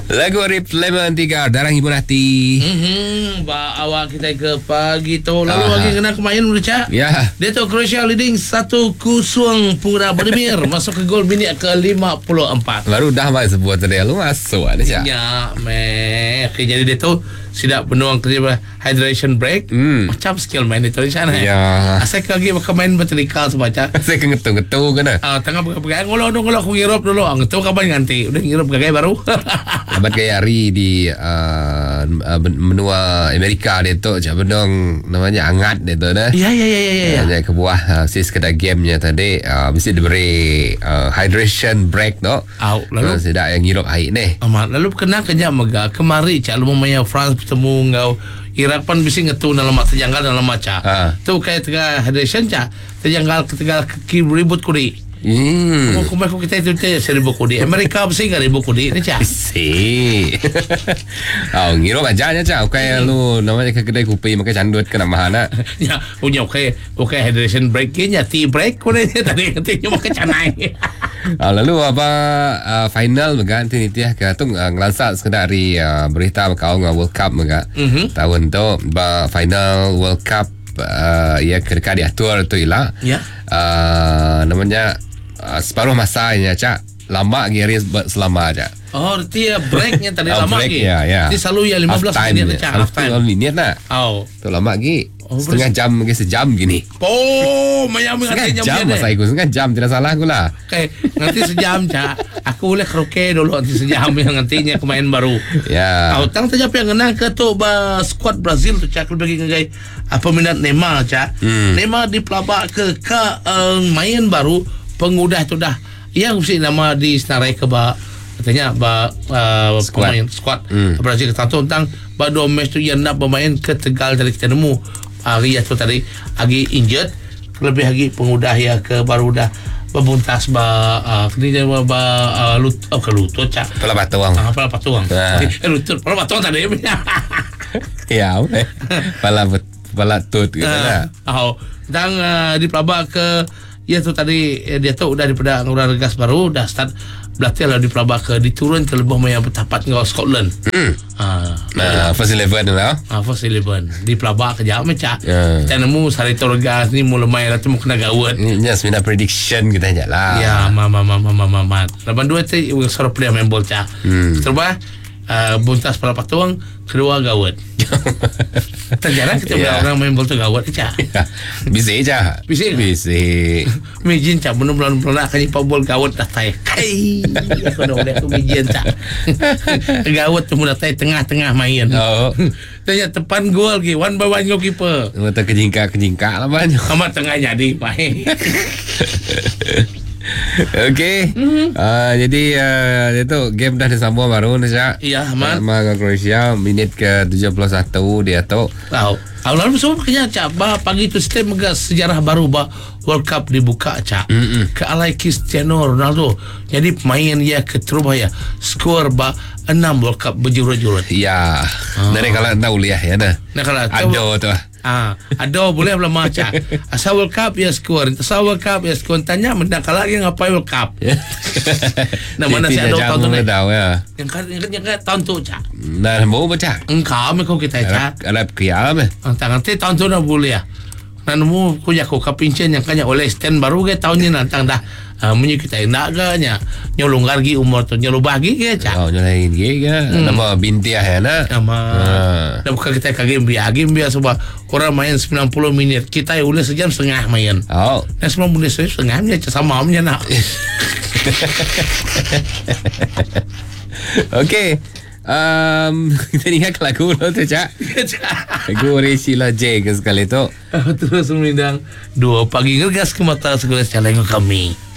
Lagu Rip Lemon 3 Darang Hibur Hati. Awak kita ke pagi tu. Lalu lagi kena kemain Cak. Ya. Dia tu Croatia leading 1-0 Pura Vladimir masuk ke gol minit ke 54. Baru dah sebuah tadi lu masuk ada Cak. Ya, okay, jadi dia tu sidak penuang kerja hydration break. Macam skill main itu di sana. Ya. Saya lagi main vertikal sebaca. Saya ngetu kena. Tengah pegang ngolo aku ngirup dulu. Ngetu kapan ganti. Udah ngirup gaya baru. Abad gaya hari di benua Amerika dia tu Cak Benong namanya hangat dia tu dah. Ya. Dia ke buah sis kedai gamenya tadi mesti diberi hydration break tu. Lalu tidak yang ngirup air ni. Lalu kena kenya mega kemari Cak lu memang France bertemu ngau Irak pun bisa ngetu dalam terjanggal dalam maca. Tu kayak tengah hydration Cak terjanggal ketika ribut kuri. Kumai kita itu 1,000 kodi. Amerika bersih 1,000 kodi ni Cak. Si. Ngirup aja Cak. Kayak lu namanya ke kedai kopi makan candut kena mahana. Ya, punya okay hydration break nya tea break ko ni tadi katanya makan canai. Lalu apa final berganti ni tiah ke tu ngelansak sekedar dari berita kau World Cup mega. Tahun tu final World Cup ya kedekat diatur tu ialah. Ya. Namanya separuh masanya Cak. Lama gari selama Cak. Dia breaknya tadi lama lagi. Ya. Dia selalu ya 15 minit Cak. Half time minit nak. Tu lama lagi. Setengah jam ke sejam gini. Mayam setengah jam masa aku setengah jam tidak salah aku lah. Okay, nanti sejam Cak. Aku boleh karaoke dulu nanti sejam yang nantinya kemain baru. Ya. Tang tajap yang kena ke tu squad Brazil tu Cak lebih ngai peminat Neymar Cak. Neymar dipelabak ke main baru pengudah tu dah. Yang mesti nama disenarai ke katanya pemain squad Brazil satu tentang dua match tu yang nak bermain ke Tegal dari kita nemu hari tu tadi lagi injured lebih lagi pengudah ya ke baru dah berbuntas ini lutut Cak Pala patuang lutut pala patuang tadi ya pala tut gitu lah dan dipelabak ke ya tu tadi dia tu udah daripada Ngurah Regas baru dah start berarti kalau dipelabak ke diturun ke lebih banyak bertapat ngau Scotland. First 11 tu lah. First 11 dipelabak ke jauh Cak. Kita nemu Sarito Regas ni mula main tu mau kena gawat. Ni sebenarnya prediction kita aja lah. Ya, Laban dua tu suruh player main bola Cak. Terubah buntas pala patuang kedua gawat. Terjarang kita orang main bola tu gawat Cak. Bisa Cak. Bisa. Mijin Cak benar-benar akan nyipak bola gawat dah tay. Aku dah aku mijin Cak. Gawat tu mula tay tengah-tengah main. Tanya tepan gol ke one by one goalkeeper. Mata kejingkak lah banyak. Amat tengah jadi main. Okey. Jadi itu game dah disambung baru nih Cak. Iya, Ahmad. Sama Croatia minit ke 71 dia tu. Lalu semua makanya Cak pagi tu sistem sejarah baru World Cup dibuka Cak. Ke alai Cristiano Ronaldo. Jadi pemain dia ke Trubaya skor 6 World Cup berjurut-jurut. Ya. Dari kalau tahu lihat ya dah. Nah kalau ada tu. Ada boleh belum Cak. Asal World Cup ya skor. Asal World Cup ya skor. Tanya mendak kalau yang ngapain World Cup. Nah mana saya ada tahun tu ni. Yang kan tahun tu Cak. Nah mau baca. Engkau me kau kita Cak. Arab kiam. Tangan nanti tahun tu dah boleh ya. Nanu kuya ko kapincen yang kanya oleh stand baru ke tahunnya nantang dah. Menyu kita nak ke nya nyolong lagi umur tu nyolong bagi ke Cak. Nyolong lagi ke. Nama bintiah ya nak. Dah bukan kita kagim biar sebab orang main 90 minit. Kita boleh sejam setengah main. Nah 90 minit setengah ni sama amnya nak. Okey. Kita ingat lagu tu Cak. Lagu Resila J ke sekali tu. Terus mengundang 2 pagi ngergas ke mata segala caleng kami.